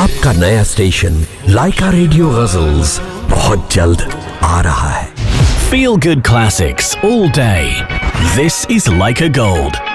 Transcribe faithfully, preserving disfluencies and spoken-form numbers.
आपका नया स्टेशन लाइका रेडियो गजल्स बहुत जल्द आ रहा है। Feel good classics all day. This is Leica Gold.